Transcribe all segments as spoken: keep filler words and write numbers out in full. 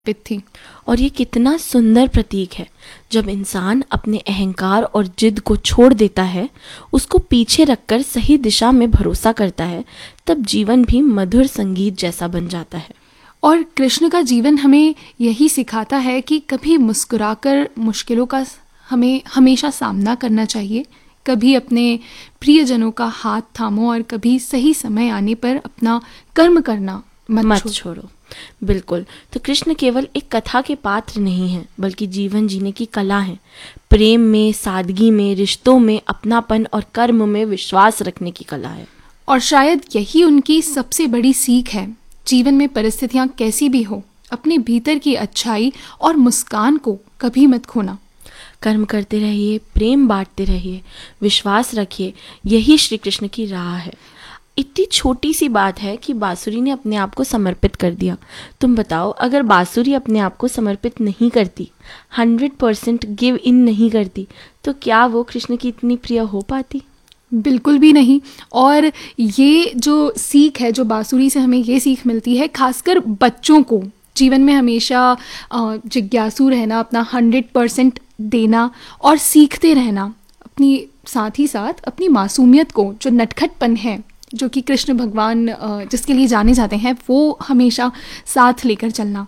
थी। और ये कितना सुंदर प्रतीक है। जब इंसान अपने अहंकार और जिद को छोड़ देता है, उसको पीछे रखकर सही दिशा में भरोसा करता है, तब जीवन भी मधुर संगीत जैसा बन जाता है। और कृष्ण का जीवन हमें यही सिखाता है कि कभी मुस्कुराकर मुश्किलों का हमें हमेशा सामना करना चाहिए, कभी अपने प्रियजनों का हाथ थामो और कभी सही समय आने पर अपना कर्म करना मत, मत छोड़ो। बिल्कुल। तो कृष्ण केवल एक कथा के पात्र नहीं हैं, बल्कि जीवन जीने की कला है। प्रेम में, सादगी में, रिश्तों में, अपनापन और कर्म में विश्वास रखने की कला है। और शायद यही उनकी सबसे बड़ी सीख है। जीवन में परिस्थितियां कैसी भी हो, अपने भीतर की अच्छाई और मुस्कान को कभी मत खोना। कर्म करते रहिए, प्रेम बांटते रहिए, विश्वास रखिए, यही श्री कृष्ण की राह है। इतनी छोटी सी बात है कि बांसुरी ने अपने आप को समर्पित कर दिया। तुम बताओ, अगर बांसुरी अपने आप को समर्पित नहीं करती, हंड्रेड परसेंट गिव इन नहीं करती, तो क्या वो कृष्ण की इतनी प्रिय हो पाती? बिल्कुल भी नहीं। और ये जो सीख है, जो बांसुरी से हमें ये सीख मिलती है, खासकर बच्चों को जीवन में हमेशा जिज्ञासु रहना, अपना हंड्रेड परसेंट देना और सीखते रहना, अपनी साथ ही साथ अपनी मासूमियत को, जो नटखटपन है, जो कि कृष्ण भगवान जिसके लिए जाने जाते हैं, वो हमेशा साथ लेकर चलना।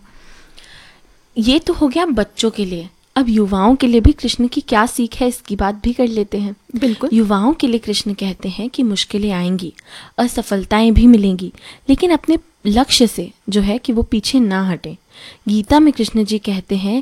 ये तो हो गया बच्चों के लिए। अब युवाओं के लिए भी कृष्ण की क्या सीख है, इसकी बात भी कर लेते हैं। बिल्कुल। युवाओं के लिए कृष्ण कहते हैं कि मुश्किलें आएंगी, असफलताएं भी मिलेंगी, लेकिन अपने लक्ष्य से जो है कि वो पीछे ना हटें। गीता में कृष्ण जी कहते हैं,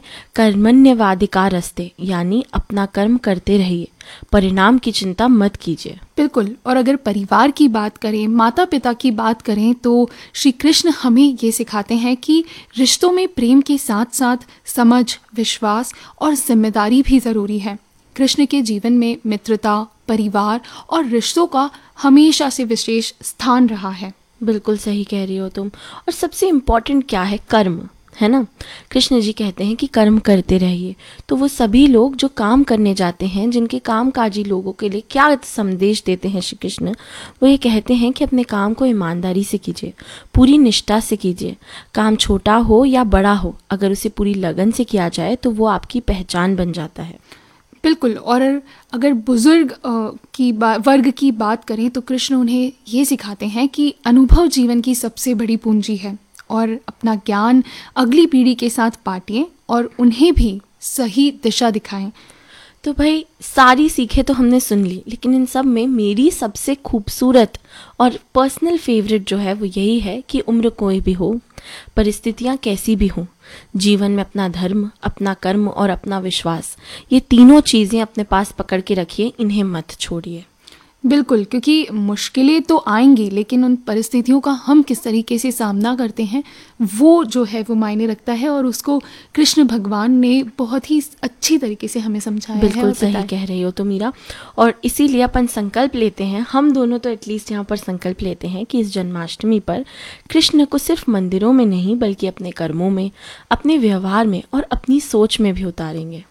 कर्मण्यवाधिकारस्ते, यानी अपना कर्म करते रहिए, परिणाम की चिंता मत कीजिए। बिल्कुल। और अगर परिवार की बात करें, माता पिता की बात करें, तो श्री कृष्ण हमें ये सिखाते हैं कि रिश्तों में प्रेम के साथ साथ समझ, विश्वास और जिम्मेदारी भी ज़रूरी है। कृष्ण के जीवन में मित्रता, परिवार और रिश्तों का हमेशा से विशेष स्थान रहा है। बिल्कुल सही कह रही हो तुम। और सबसे इम्पोर्टेंट क्या है? कर्म, है ना। कृष्ण जी कहते हैं कि कर्म करते रहिए। तो वो सभी लोग जो काम करने जाते हैं, जिनके कामकाजी लोगों के लिए क्या संदेश देते हैं श्री कृष्ण, वो ये कहते हैं कि अपने काम को ईमानदारी से कीजिए, पूरी निष्ठा से कीजिए। काम छोटा हो या बड़ा हो, अगर उसे पूरी लगन से किया जाए तो वो आपकी पहचान बन जाता है। बिल्कुल। और अगर बुजुर्ग की वर्ग की बात करें, तो कृष्ण उन्हें ये सिखाते हैं कि अनुभव जीवन की सबसे बड़ी पूंजी है और अपना ज्ञान अगली पीढ़ी के साथ बांटिए और उन्हें भी सही दिशा दिखाएं। तो भाई, सारी सीखें तो हमने सुन ली, लेकिन इन सब में मेरी सबसे खूबसूरत और पर्सनल फेवरेट जो है वो यही है कि उम्र कोई भी हो, परिस्थितियाँ कैसी भी हों, जीवन में अपना धर्म, अपना कर्म और अपना विश्वास, ये तीनों चीज़ें अपने पास पकड़ के रखिए, इन्हें मत छोड़िए। बिल्कुल। क्योंकि मुश्किलें तो आएंगी, लेकिन उन परिस्थितियों का हम किस तरीके से सामना करते हैं, वो जो है वो मायने रखता है। और उसको कृष्ण भगवान ने बहुत ही अच्छी तरीके से हमें समझाया है। बिल्कुल सही कह रही हो तुम मीरा। और इसीलिए अपन संकल्प लेते हैं, हम दोनों तो एटलीस्ट यहाँ पर संकल्प लेते हैं कि इस जन्माष्टमी पर कृष्ण को सिर्फ मंदिरों में नहीं, बल्कि अपने कर्मों में, अपने व्यवहार में और अपनी सोच में भी उतारेंगे।